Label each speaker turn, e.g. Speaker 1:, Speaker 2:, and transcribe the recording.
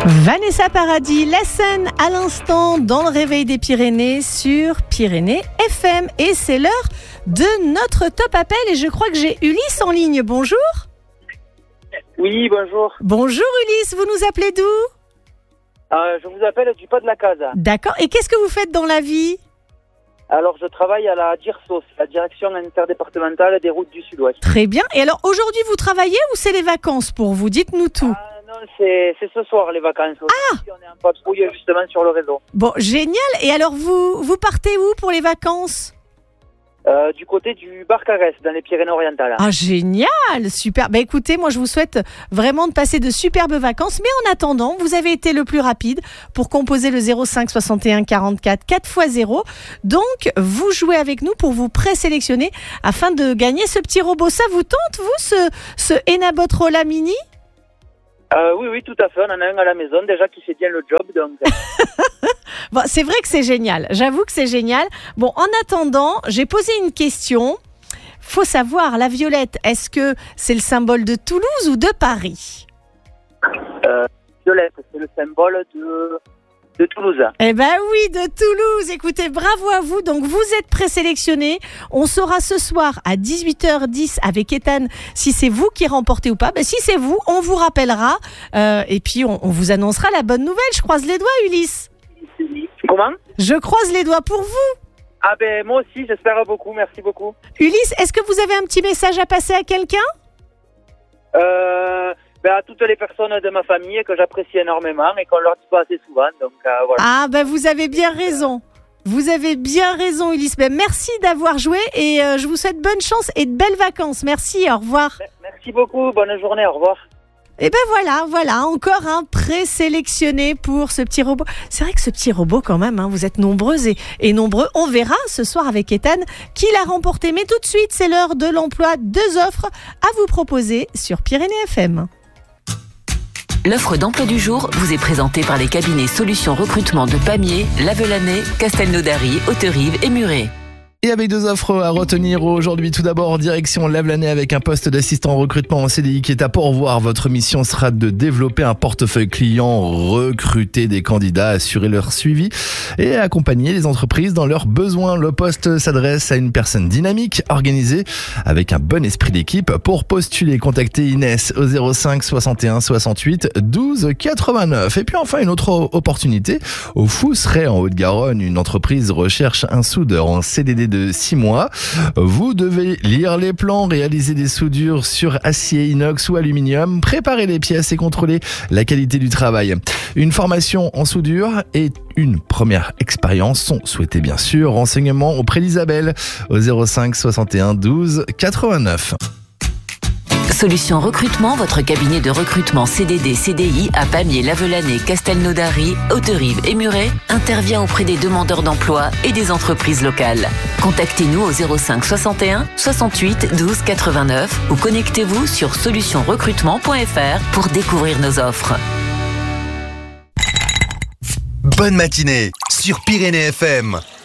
Speaker 1: Vanessa Paradis, la scène à l'instant dans le réveil des Pyrénées sur Pyrénées FM. Et c'est l'heure de notre top appel et je crois que j'ai Ulysse en ligne. Bonjour.
Speaker 2: Oui, bonjour.
Speaker 1: Bonjour Ulysse, vous nous appelez d'où ?
Speaker 2: Je vous appelle du Pas de la Casa.
Speaker 1: D'accord, et qu'est-ce que vous faites dans la vie ?
Speaker 2: Alors, je travaille à la DIRSOS, la Direction interdépartementale des routes du Sud-Ouest.
Speaker 1: Très bien, et alors aujourd'hui vous travaillez ou c'est les vacances pour vous ? Dites-nous tout.
Speaker 2: Non, c'est ce soir les vacances. Aujourd'hui, on est en patrouille justement sur le réseau.
Speaker 1: Bon, génial, et alors vous partez où pour les vacances ?
Speaker 2: Du côté du Barcarès, dans les Pyrénées-Orientales.
Speaker 1: Ah, génial, super. Bah écoutez, moi je vous souhaite vraiment de passer de superbes vacances. Mais en attendant, vous avez été le plus rapide pour composer le 05 61 44 4x0. Donc, vous jouez avec nous pour vous présélectionner afin de gagner ce petit robot. Ça vous tente, vous, ce Enabot Rolla Mini ?
Speaker 2: Oui, tout à fait. On en a un à la maison déjà qui fait bien le job. Donc...
Speaker 1: Bon, c'est vrai que c'est génial. J'avoue que c'est génial. Bon, en attendant, j'ai posé une question. Faut savoir, la violette, est-ce que c'est le symbole de Toulouse ou de Paris ?
Speaker 2: Violette, c'est le symbole de Toulouse.
Speaker 1: Eh ben oui, de Toulouse. Écoutez, bravo à vous. Donc, vous êtes présélectionnés. On saura ce soir à 18h10 avec Ethan si c'est vous qui remportez ou pas. Ben, si c'est vous, on vous rappellera. Et puis, on vous annoncera la bonne nouvelle. Je croise les doigts, Ulysse.
Speaker 2: Comment ?
Speaker 1: Je croise les doigts pour vous.
Speaker 2: Ah ben, moi aussi, j'espère beaucoup. Merci beaucoup.
Speaker 1: Ulysse, est-ce que vous avez un petit message à passer à quelqu'un ?
Speaker 2: À toutes les personnes de ma famille que j'apprécie énormément et qu'on leur dit pas assez souvent. Donc, voilà.
Speaker 1: Ah, ben vous avez bien raison. Vous avez bien raison, Ulysse. Ben, merci d'avoir joué et je vous souhaite bonne chance et de belles vacances. Merci, au revoir.
Speaker 2: Merci beaucoup, bonne journée, au revoir.
Speaker 1: Et ben voilà, encore un présélectionné pour ce petit robot. C'est vrai que ce petit robot quand même, vous êtes nombreuses et nombreux. On verra ce soir avec Ethan qui l'a remporté. Mais tout de suite, c'est l'heure de l'emploi. 2 offres à vous proposer sur Pyrénées FM.
Speaker 3: L'offre d'emploi du jour vous est présentée par les cabinets Solutions Recrutement de Pamiers, Lavelanet, Castelnaudary, Hauterive et Muret.
Speaker 4: Et avec 2 offres à retenir aujourd'hui. Tout d'abord, direction Lavelanet avec un poste d'assistant en recrutement en CDI qui est à pourvoir. Votre mission sera de développer un portefeuille client, recruter des candidats, assurer leur suivi et accompagner les entreprises dans leurs besoins. Le poste s'adresse à une personne dynamique, organisée, avec un bon esprit d'équipe. Pour postuler, contactez Inès au 05 61 68 12 89. Et puis enfin, une autre opportunité. Au Fousseret, en Haute-Garonne, une entreprise recherche un soudeur en CDD de 6 mois. Vous devez lire les plans, réaliser des soudures sur acier, inox ou aluminium, préparer les pièces et contrôler la qualité du travail. Une formation en soudure et une première expérience sont souhaitées bien sûr. Renseignements auprès d'Isabelle au 05 61 12 89.
Speaker 3: Solutions Recrutement, votre cabinet de recrutement CDD, CDI à Pamiers, Lavelanet, Castelnaudary, Hauterive et Muret intervient auprès des demandeurs d'emploi et des entreprises locales. Contactez-nous au 05 61 68 12 89 ou connectez-vous sur solutionrecrutement.fr pour découvrir nos offres.
Speaker 5: Bonne matinée sur Pyrénées FM.